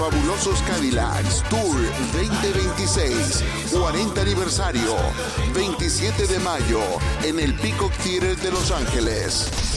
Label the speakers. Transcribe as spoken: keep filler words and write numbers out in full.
Speaker 1: Fabulosos Cadillacs Tour veinte veintiséis, cuarenta aniversario, veintisiete de mayo, en el Peacock Theater de Los Ángeles.